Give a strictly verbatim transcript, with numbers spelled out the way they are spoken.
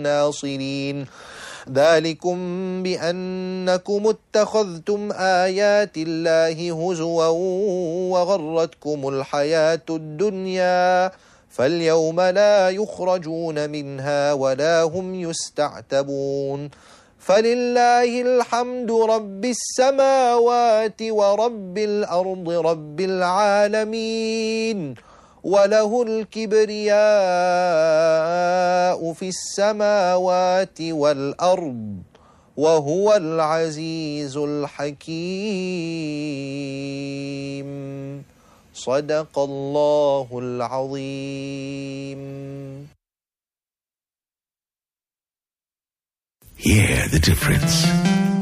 ناصرين ذلكم بأنكم اتخذتم آيات الله هزوا وغرتكم الحياة الدنيا فاليوم لا يخرجون منها ولا هم يستعتبون فلله الحمد رب السماوات ورب الأرض رب العالمين وله الكبرياء في السماوات والأرض وهو العزيز الحكيم صدق الله العظيم. Hear the difference.